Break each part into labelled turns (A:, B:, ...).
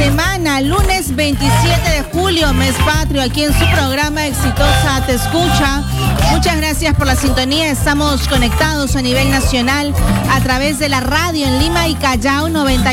A: semana, lunes 27 de julio, mes patrio, aquí en su programa Exitosa Te Escucha. Muchas gracias por la sintonía. Estamos conectados a nivel nacional a través de la radio en Lima y Callao,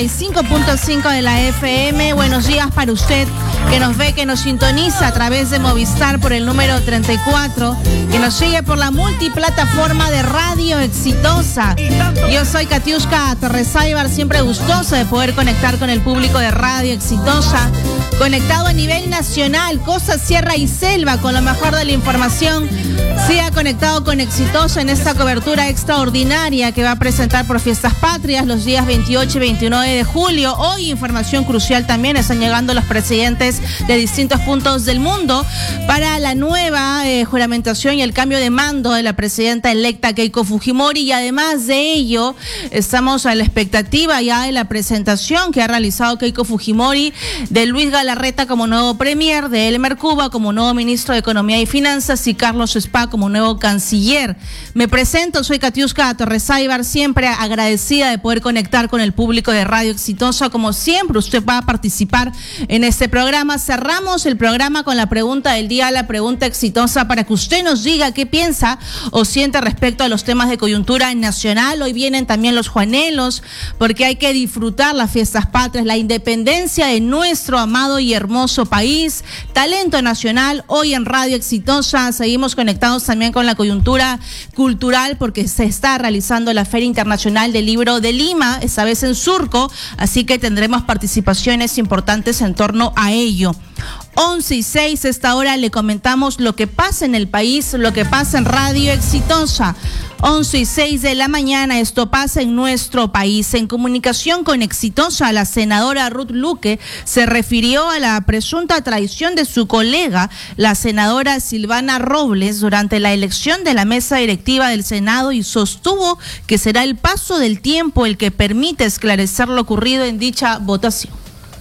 A: 95.5 de la FM. Buenos días para usted que nos ve, que nos sintoniza a través de Movistar por el número 34, que nos sigue por la multiplataforma de Radio Exitosa. Yo soy Katiuska Torresaibar, siempre gustosa de poder conectar con el público de Radio Exitosa, conectado a nivel nacional, costa, sierra y selva, con lo mejor de la información. Sea conectado con Exitosa en esta cobertura extraordinaria que va a presentar por Fiestas Patrias los días 28 y 29 de julio. Hoy información crucial también, están llegando los presidentes de distintos puntos del mundo para la nueva juramentación y el cambio de mando de la presidenta electa Keiko Fujimori, y además de ello estamos a la expectativa ya de la presentación que ha realizado Keiko Fujimori de Luis Galarreta como nuevo premier, de Elmer Cuba como nuevo ministro de Economía y Finanzas y Carlos Spa como nuevo canciller. Me presento, soy Katiuska Torresaibar, siempre agradecida de poder conectar con el público de Radio Exitosa. Como siempre, usted va a participar en este programa. Cerramos el programa con la pregunta del día, la pregunta exitosa, para que usted nos diga qué piensa o siente respecto a los temas de coyuntura nacional. Hoy vienen también los juanelos, porque hay que disfrutar las fiestas patrias, la independencia de nuestro amado y hermoso país. Talento nacional, hoy en Radio Exitosa. Seguimos conectados también con la coyuntura cultural, porque se está realizando la Feria Internacional del Libro de Lima, esta vez en Surco, así que tendremos participaciones importantes en torno a ello. 11:06, esta hora le comentamos lo que pasa en el país, lo que pasa en Radio Exitosa. 11:06 de la mañana, esto pasa en nuestro país. En comunicación con Exitosa, la senadora Ruth Luque se refirió a la presunta traición de su colega, la senadora Silvana Robles, durante la elección de la mesa directiva del Senado, y sostuvo que será el paso del tiempo el que permite esclarecer lo ocurrido en dicha votación.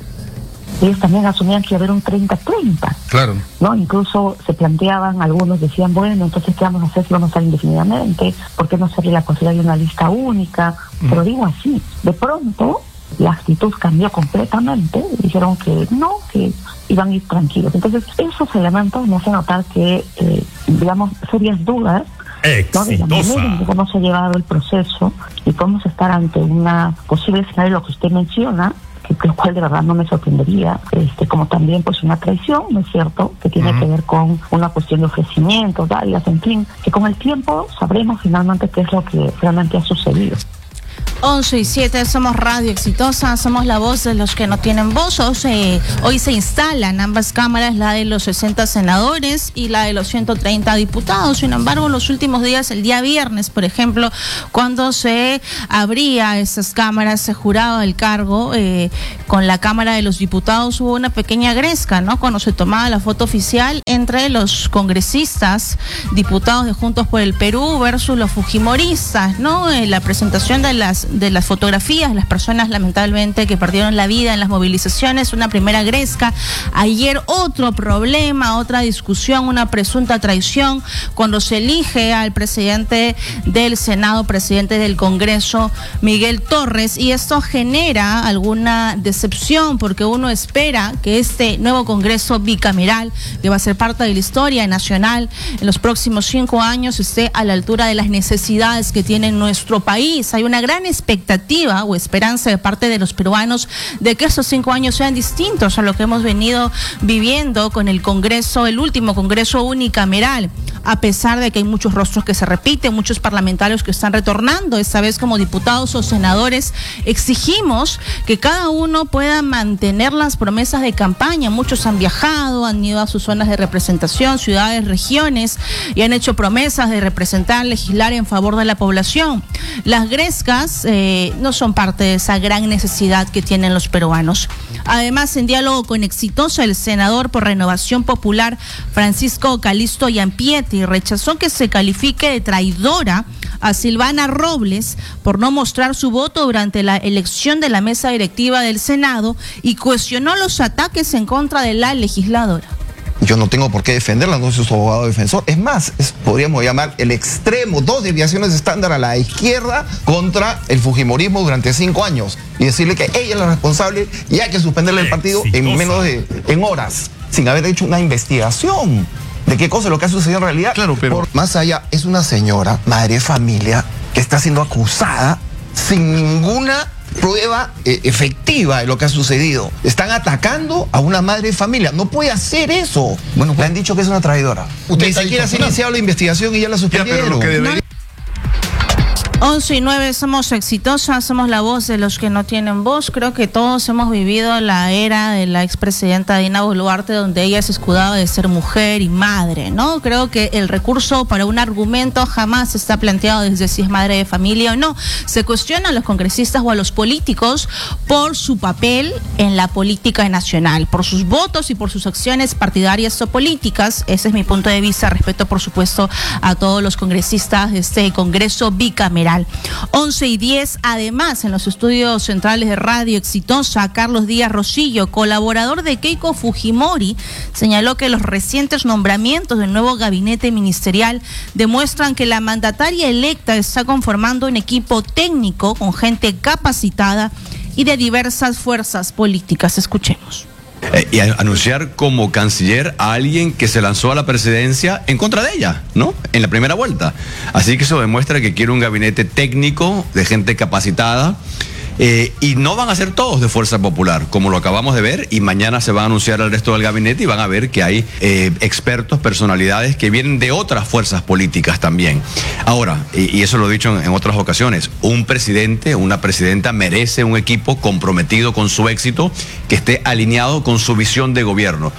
B: Ellos también asumían que iba a haber un 30-30.
C: Claro.
B: ¿No? Incluso se planteaban, algunos decían, bueno, entonces ¿qué vamos a hacer si vamos a estar indefinidamente? ¿Por qué no sería la posibilidad de una lista única? Pero digo así, de pronto la actitud cambió completamente, dijeron que no, que iban a ir tranquilos. Entonces esos elementos me hacen notar que, digamos, serias dudas, ¿no?, de la manera en cómo se ha llevado el proceso y cómo se estar ante una posible escenario, lo que usted menciona, lo cual de verdad no me sorprendería, como también pues una traición, ¿no es cierto?, que tiene que ver con una cuestión de ofrecimientos, dádivas, en fin, que con el tiempo sabremos finalmente qué es lo que realmente ha sucedido.
A: 11:07, somos Radio Exitosa, somos la voz de los que no tienen voz. Hoy se instalan ambas cámaras, la de los 60 senadores y la de los 130 diputados. Sin embargo, los últimos días, el día viernes, por ejemplo, cuando se abría esas cámaras, se juraba el cargo con la Cámara de los Diputados, hubo una pequeña gresca, ¿no?, cuando se tomaba la foto oficial entre los congresistas, diputados de Juntos por el Perú versus los fujimoristas, ¿no? La presentación de las fotografías, las personas lamentablemente que perdieron la vida en las movilizaciones, una primera gresca. Ayer otro problema, otra discusión, una presunta traición, cuando se elige al presidente del Senado, presidente del Congreso, Miguel Torres, y esto genera alguna decepción, porque uno espera que este nuevo Congreso bicameral, que va a ser parte de la historia nacional en los próximos 5 años, esté a la altura de las necesidades que tiene nuestro país. Hay una gran expectativa o esperanza de parte de los peruanos de que estos 5 años sean distintos a lo que hemos venido viviendo con el Congreso, el último Congreso unicameral, a pesar de que hay muchos rostros que se repiten, muchos parlamentarios que están retornando, esta vez como diputados o senadores. Exigimos que cada uno pueda mantener las promesas de campaña. Muchos han viajado, han ido a sus zonas de representación, ciudades, regiones, y han hecho promesas de representar, legislar en favor de la población. Las grescas no son parte de esa gran necesidad que tienen los peruanos. Además, en diálogo con Exitosa, el senador por Renovación Popular, Francisco Calisto Yampieti, rechazó que se califique de traidora a Silvana Robles por no mostrar su voto durante la elección de la mesa directiva del Senado, y cuestionó los ataques en contra de la legisladora.
C: yo no tengo por qué defenderla, no soy su abogado defensor. Es más, podríamos llamar el extremo, 2 desviaciones estándar a la izquierda contra el fujimorismo durante 5 años. Y decirle que ella es la responsable y hay que suspenderle el partido en horas, sin haber hecho una investigación de qué cosa es lo que ha sucedido en realidad.
D: Claro, pero
C: más allá, es una señora, madre de familia, que está siendo acusada sin ninguna prueba efectiva de lo que ha sucedido. Están atacando a una madre de familia. No puede hacer eso. Bueno, le han dicho que es una traidora. Ni siquiera se ha iniciado la investigación y ya la suspendieron.
D: Pero lo que debería...
A: 11:09, somos exitosas, somos la voz de los que no tienen voz. Creo que todos hemos vivido la era de la expresidenta Dina Boluarte, donde ella se escudaba de ser mujer y madre, ¿no? Creo que el recurso para un argumento jamás está planteado desde si es madre de familia o no. Se cuestiona a los congresistas o a los políticos por su papel en la política nacional, por sus votos y por sus acciones partidarias o políticas. Ese es mi punto de vista. Respeto, por supuesto, a todos los congresistas de este Congreso bicameral. 11:10, además, en los estudios centrales de Radio Exitosa, Carlos Díaz Rosillo, colaborador de Keiko Fujimori, señaló que los recientes nombramientos del nuevo gabinete ministerial demuestran que la mandataria electa está conformando un equipo técnico con gente capacitada y de diversas fuerzas políticas. Escuchemos.
E: Y anunciar como canciller a alguien que se lanzó a la presidencia en contra de ella, ¿no? En la primera vuelta. Así que eso demuestra que quiere un gabinete técnico, de gente capacitada, y no van a ser todos de Fuerza Popular, como lo acabamos de ver, y mañana se va a anunciar al resto del gabinete y van a ver que hay expertos, personalidades que vienen de otras fuerzas políticas también. Ahora, y eso lo he dicho en otras ocasiones, un presidente, una presidenta merece un equipo comprometido con su éxito, que esté alineado con su visión de gobierno.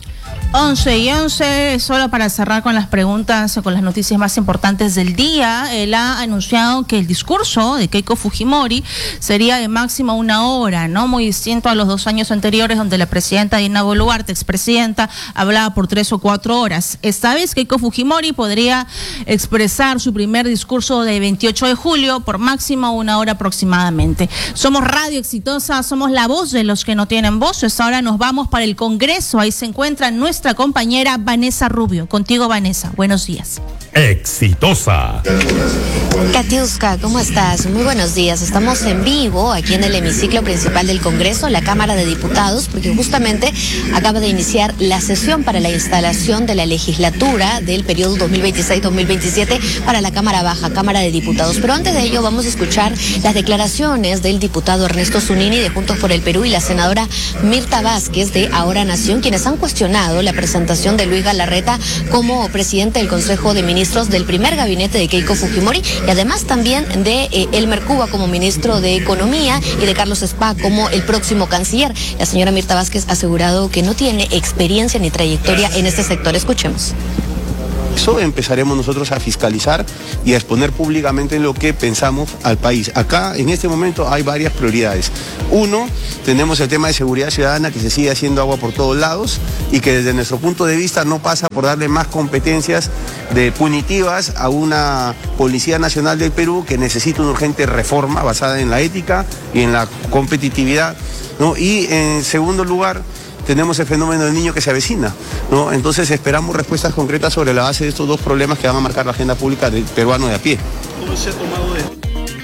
A: 11:11, solo para cerrar con las preguntas o con las noticias más importantes del día. Él ha anunciado que el discurso de Keiko Fujimori sería de máximo 1 hora, ¿no? Muy distinto a los 2 años anteriores, donde la presidenta Dina Boluarte, expresidenta, hablaba por 3 o 4 horas. Esta vez Keiko Fujimori podría expresar su primer discurso de 28 de julio por máximo 1 hora aproximadamente. Somos Radio Exitosa, somos la voz de los que no tienen voz. Ahora nos vamos para el Congreso. Ahí se encuentra nuestra compañera Vanessa Rubio. Contigo, Vanessa. Buenos días.
F: Exitosa.
G: Katiuska, ¿cómo estás? Muy buenos días. Estamos en vivo aquí en el hemiciclo principal del Congreso, la Cámara de Diputados, porque justamente acaba de iniciar la sesión para la instalación de la legislatura del periodo 2026-2027 para la Cámara Baja, Cámara de Diputados. Pero antes de ello vamos a escuchar las declaraciones del diputado Ernesto Zunini de Juntos por el Perú y la senadora Mirta Vázquez de Ahora Nación, quienes han cuestionado la presentación de Luis Galarreta como presidente del Consejo de Ministros del primer gabinete de Keiko Fujimori y además también de Elmer Cuba como ministro de Economía y de Carlos Spa como el próximo canciller. La señora Mirta Vázquez ha asegurado que no tiene experiencia ni trayectoria en este sector. Escuchemos.
H: Eso empezaremos nosotros a fiscalizar y a exponer públicamente lo que pensamos al país. Acá, en este momento, hay varias prioridades. Uno, tenemos el tema de seguridad ciudadana que se sigue haciendo agua por todos lados y que desde nuestro punto de vista no pasa por darle más competencias punitivas a una Policía Nacional del Perú que necesita una urgente reforma basada en la ética y en la competitividad, ¿no? Y en segundo lugar, tenemos el fenómeno del niño que se avecina, ¿no? Entonces esperamos respuestas concretas sobre la base de estos 2 problemas que van a marcar la agenda pública del peruano de a pie. ¿Cómo se ha tomado de...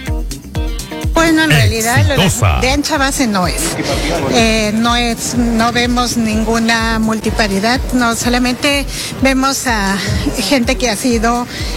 I: Bueno, en realidad lo de ancha base no es. No vemos ninguna multiparidad, no solamente vemos a gente que ha sido